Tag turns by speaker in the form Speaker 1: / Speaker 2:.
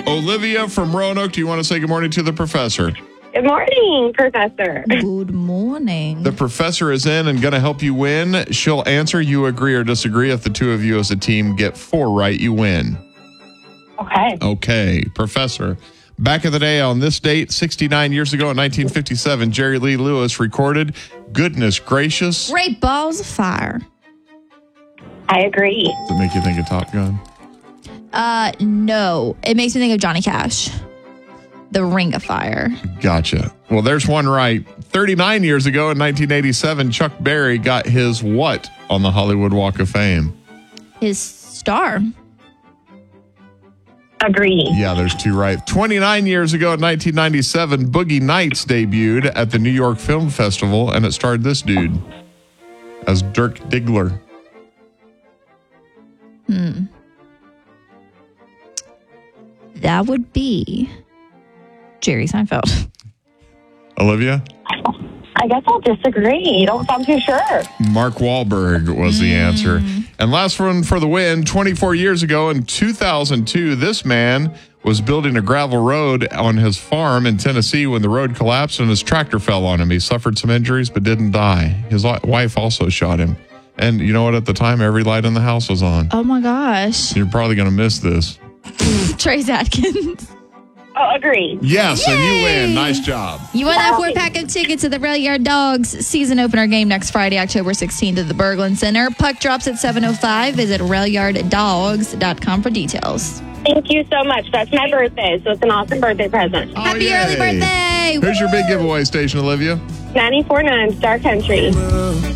Speaker 1: Olivia from Roanoke, do you want to say good morning to the professor?
Speaker 2: Good morning, Professor.
Speaker 3: Good morning.
Speaker 1: The professor is in and going to help you win. She'll answer you agree or disagree. If the two of you as a team get 4 right, you win.
Speaker 2: Okay.
Speaker 1: Okay, professor. Back in the day on this date, 69 years ago in 1957, Jerry Lee Lewis recorded Goodness Gracious.
Speaker 3: Great balls of fire.
Speaker 2: I agree.
Speaker 1: Does it make you think of Top Gun?
Speaker 3: No. It makes me think of Johnny Cash. The Ring of Fire.
Speaker 1: Gotcha. Well, there's one right. 39 years ago in 1987, Chuck Berry got his what on the Hollywood Walk of Fame?
Speaker 3: His star.
Speaker 2: Agree.
Speaker 1: Yeah, there's 2 right. 29 years ago in 1997, Boogie Nights debuted at the New York Film Festival, and it starred this dude as Dirk Diggler.
Speaker 3: That would be Jerry Seinfeld.
Speaker 1: Olivia?
Speaker 2: I guess I'll disagree. You don't sound too sure.
Speaker 1: Mark Wahlberg was the answer. And last one for the win. 24 years ago in 2002, this man was building a gravel road on his farm in Tennessee when the road collapsed and his tractor fell on him. He suffered some injuries but didn't die. His wife also shot him. And you know what? At the time, every light in the house was on.
Speaker 3: Oh my gosh.
Speaker 1: You're probably going to miss this.
Speaker 3: Trace Atkins.
Speaker 2: Oh, agree.
Speaker 1: Yes, and you
Speaker 3: Yay!
Speaker 1: win. Nice job.
Speaker 3: You won that 4-pack of tickets to the Rail Yard Dogs season opener game next Friday, October 16th at the Berglund Center. Puck drops at 7:05. Visit railyarddogs.com for details.
Speaker 2: Thank you so much. That's my birthday, so it's an awesome birthday present.
Speaker 3: Happy
Speaker 1: yay.
Speaker 3: early birthday!
Speaker 1: Here's your big giveaway station, Olivia.
Speaker 2: 94.9 Star Country.